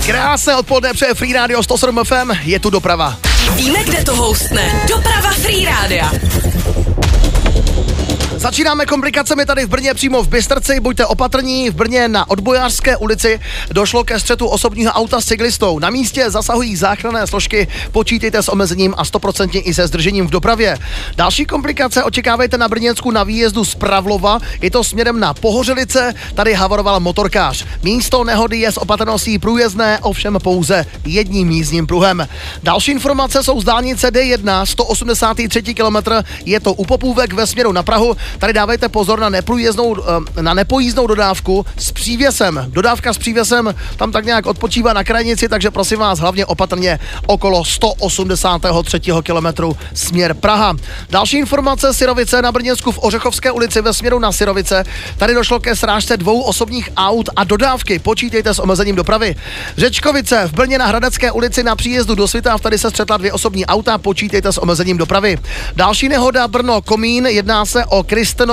Krásné odpoledne přeje Free Radio 107 FM, je tu doprava. Víme, kde to houstne. Doprava Free Rádia. Začínáme komplikacemi tady v Brně, přímo v Bystrci, buďte opatrní, v Brně na Odbojářské ulici došlo ke střetu osobního auta s cyklistou. Na místě zasahují záchranné složky, počítejte s omezením a 100% i se zdržením v dopravě. Další komplikace očekávejte na Brněnsku na výjezdu z Pravlova, je to směrem na Pohořelice, tady havaroval motorkář. Místo nehody je s opatrností průjezdné, ovšem pouze jedním jízdním pruhem. Další informace jsou z dálnice D1, 183 km, je to u Popůvek ve směru na Prahu. Tady dávejte pozor na nepojízdnou dodávku s přívěsem. Dodávka s přívěsem tam tak nějak odpočívá na krajnici, takže prosím vás hlavně opatrně okolo 183. kilometru směr Praha. Další informace, Syrovice na Brněnsku v Ořechovské ulici ve směru na Syrovice. Tady došlo ke srážce 2 osobních aut a dodávky. Počítejte s omezením dopravy. Řečkovice v Brně na Hradecké ulici na příjezdu do Svitav, tady se střetla 2 osobní auta, počítejte s omezením dopravy. Další nehoda Brno Komín, jedná se o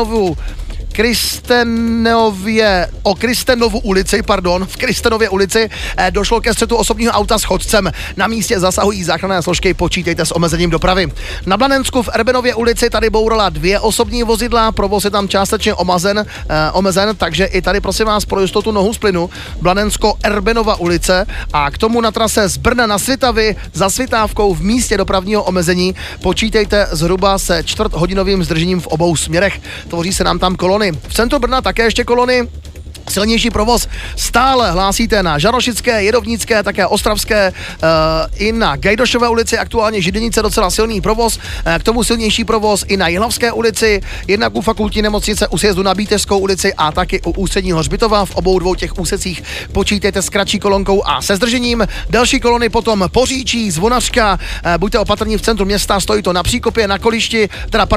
Kristenovu ulici, v Kristenově ulici došlo ke střetu osobního auta s chodcem. Na místě zasahují záchranné složky, počítejte s omezením dopravy. Na Blanensku v Erbenově ulici tady bourala 2 osobní vozidla, provoz je tam částečně omezen, takže i tady prosím vás pro jistotu nohu z plynu. Blanensko-Erbenova ulice a k tomu na trase z Brna na Svitavy za Svitávkou v místě dopravního omezení počítejte zhruba se 4hodinovým zdržením v obou směrech. Tvoří se nám tam kolony. V centru Brna také ještě kolony. Silnější provoz stále hlásíte na Žarošické, Jedovnické, také Ostravské, i na Gajdošové ulici, aktuálně Židenice docela silný provoz, k tomu silnější provoz i na Jihlavské ulici, jednak u fakultní nemocnice u sjezdu na Bítešskou ulici a taky u Ústředního hřbitova. V obou dvou těch úsecích počítejte s kratší kolonkou a se zdržením. Další kolony potom Poříčí, Zvonařka, buďte opatrní v centru města, stojí to na Příkopě, na Kolišti,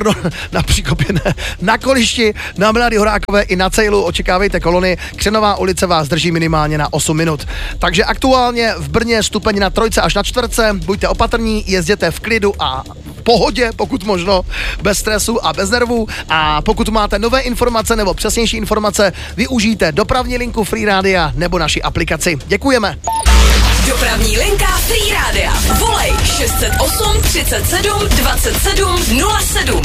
na Kolišti, na Milady Horákové i na Cejlu, očekávejte kolony. Křenová ulice vás drží minimálně na 8 minut. Takže aktuálně v Brně stupeň na 3 až na 4, buďte opatrní, jezděte v klidu a v pohodě, pokud možno, bez stresu a bez nervů. A pokud máte nové informace nebo přesnější informace, využijte dopravní linku Free Rádia nebo naši aplikaci. Děkujeme. Dopravní linka Free Rádia. Volej 608 37 27 07.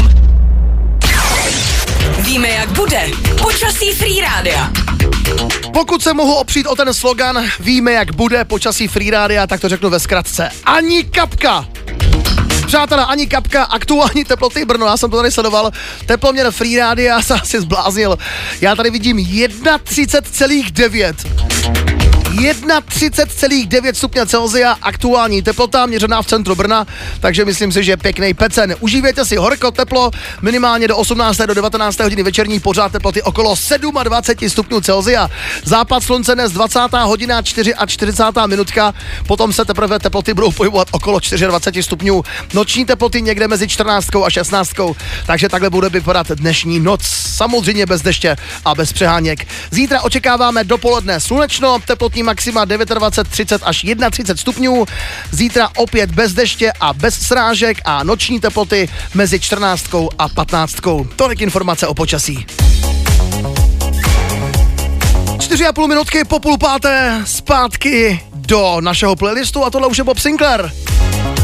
Víme, jak bude. Počasí Free Rádia. Pokud se mohu opřít o ten slogan Víme, jak bude, počasí Free Rádia, tak to řeknu ve zkratce. Ani kapka! Přátelé, ani kapka, aktuální teploty Brno, já jsem to tady sledoval, teploměr Free Rádia se asi zbláznil. Já tady vidím 31,9. 31,9 stupně Celsia, aktuální teplota měřená v centru Brna, takže myslím si, že pěkný pecen. Užívejte si horko, teplo, minimálně do 18. do 19. hodiny večerní, pořád teploty okolo 27 stupňů Celsia. Západ slunce dnes 20. hodina 44. minutka, potom se teprve teploty budou pohybovat okolo 24 stupňů. Noční teploty někde mezi 14 a 16. Takže takhle bude vypadat dnešní noc. Samozřejmě bez deště a bez přeháněk. Zítra očekáváme dopoledne slunečno, teplotní maxima 29, 30 až 31 stupňů. Zítra opět bez deště a bez srážek a noční teploty mezi 14 a 15. Tolik informace o počasí. 4,5 minutky po 4:30 zpátky do našeho playlistu a tohle už je Bob Sinclair.